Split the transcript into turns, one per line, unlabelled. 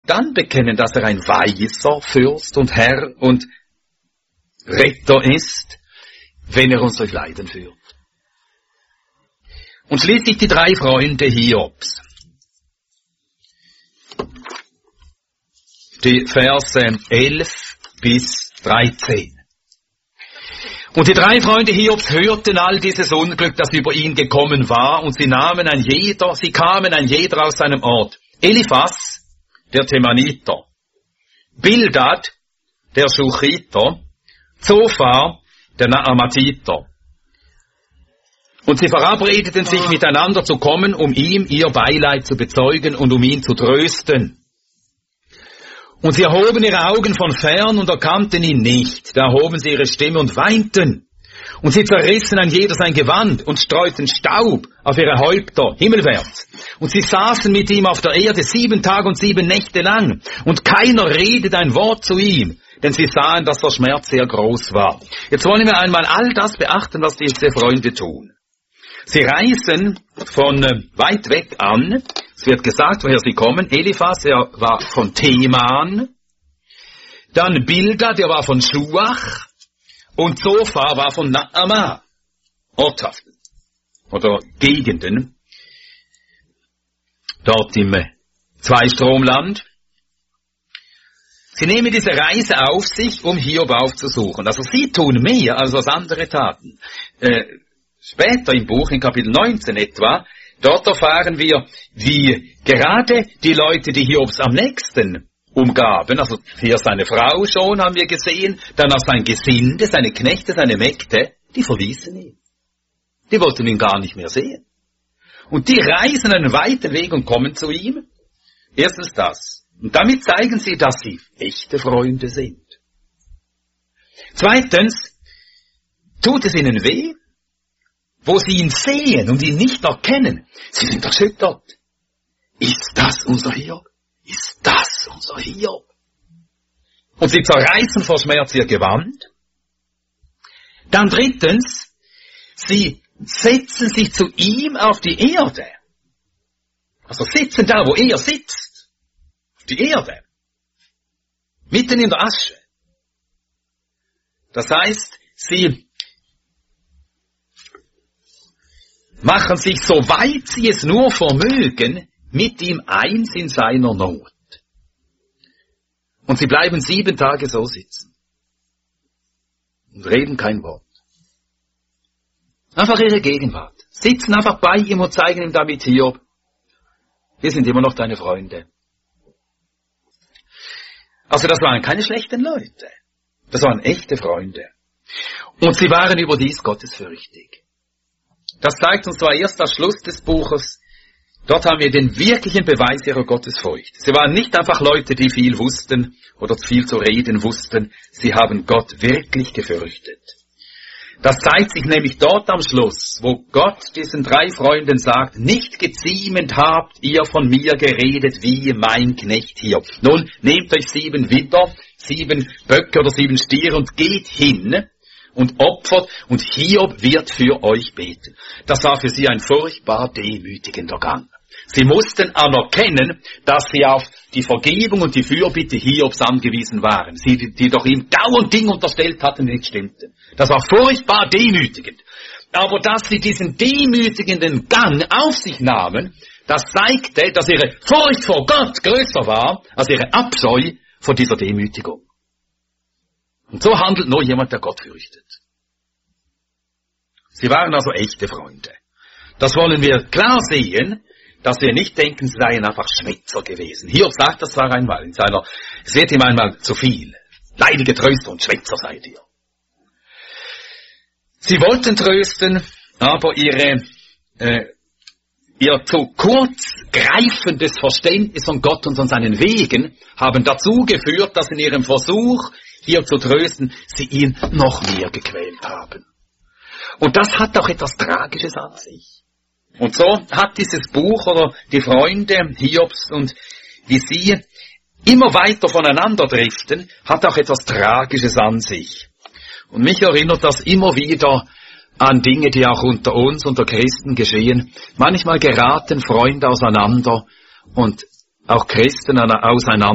dann bekennen, dass er ein weiser Fürst und Herr und Retter ist, wenn er uns durch Leiden führt. Und schließlich die 3 Freunde Hiobs. Die Verse 11 bis 13. Und die 3 Freunde Hiobs hörten all dieses Unglück, das über ihn gekommen war, und sie kamen ein jeder aus seinem Ort. Eliphas, der Temaniter, Bildad, der Schuchiter, Zophar, der Naamatiter. Und sie verabredeten sich miteinander zu kommen, um ihm ihr Beileid zu bezeugen und um ihn zu trösten. Und sie erhoben ihre Augen von fern und erkannten ihn nicht. Da erhoben sie ihre Stimme und weinten. Und sie zerrissen ein jeder sein Gewand und streuten Staub auf ihre Häupter himmelwärts. Und sie saßen mit ihm auf der Erde 7 Tage und 7 Nächte lang. Und keiner redet ein Wort zu ihm, denn sie sahen, dass der Schmerz sehr groß war. Jetzt wollen wir einmal all das beachten, was diese Freunde tun. Sie reisen von weit weg an. Es wird gesagt, woher sie kommen. Eliphas, er war von Teman. Dann Bildad, der war von Schuach. Und Zophar war von Naama. Ortschaften. Oder Gegenden. Dort im Zweistromland. Sie nehmen diese Reise auf sich, um Hiob aufzusuchen. Also sie tun mehr, als was andere taten. Später im Buch, in Kapitel 19 etwa, dort erfahren wir, wie gerade die Leute, die Hiobs am nächsten umgaben, also hier seine Frau schon, haben wir gesehen, dann auch sein Gesinde, seine Knechte, seine Mägde, die verließen ihn. Die wollten ihn gar nicht mehr sehen. Und die reisen einen weiten Weg und kommen zu ihm. Erstens das. Und damit zeigen sie, dass sie echte Freunde sind. Zweitens, tut es ihnen weh, wo sie ihn sehen und ihn nicht erkennen. Sie sind erschüttert. Ist das unser Hiob? Ist das unser Hiob? Und sie zerreißen vor Schmerz ihr Gewand. Dann drittens, sie setzen sich zu ihm auf die Erde. Also sitzen da, wo er sitzt. Auf die Erde. Mitten in der Asche. Das heißt, sie machen sich, soweit sie es nur vermögen, mit ihm eins in seiner Not. Und sie bleiben 7 Tage so sitzen. Und reden kein Wort. Einfach ihre Gegenwart. Sitzen einfach bei ihm und zeigen ihm damit, Hiob, wir sind immer noch deine Freunde. Also das waren keine schlechten Leute. Das waren echte Freunde. Und sie waren überdies gottesfürchtig. Das zeigt uns zwar erst der Schluss des Buches. Dort haben wir den wirklichen Beweis ihrer Gottesfurcht. Sie waren nicht einfach Leute, die viel wussten oder viel zu reden wussten. Sie haben Gott wirklich gefürchtet. Das zeigt sich nämlich dort am Schluss, wo Gott diesen 3 Freunden sagt, nicht geziemend habt ihr von mir geredet wie mein Knecht Hiob. Nun, nehmt euch 7 Widder, 7 Böcke oder 7 Stiere und geht hin und opfert, und Hiob wird für euch beten. Das war für sie ein furchtbar demütigender Gang. Sie mussten anerkennen, dass sie auf die Vergebung und die Fürbitte Hiobs angewiesen waren, die doch ihm dauernd Dinge unterstellt hatten, die nicht stimmten. Das war furchtbar demütigend. Aber dass sie diesen demütigenden Gang auf sich nahmen, das zeigte, dass ihre Furcht vor Gott größer war als ihre Abscheu vor dieser Demütigung. Und so handelt nur jemand, der Gott fürchtet. Sie waren also echte Freunde. Das wollen wir klar sehen, dass wir nicht denken, sie seien einfach Schwätzer gewesen. Hiob sagt das zwar einmal es wird ihm einmal zu viel. Leidige Tröster und Schwätzer seid ihr. Sie wollten trösten, aber ihr zu kurz greifendes Verständnis von Gott und von seinen Wegen haben dazu geführt, dass in ihrem Versuch, hier zu trösten, sie ihn noch mehr gequält haben. Und das hat auch etwas Tragisches an sich. Und so hat dieses Buch oder die Freunde Hiobs und wie sie immer weiter voneinander driften, hat auch etwas Tragisches an sich. Und mich erinnert das immer wieder an Dinge, die auch unter uns, unter Christen geschehen. Manchmal geraten Freunde auseinander und auch Christen auseinander.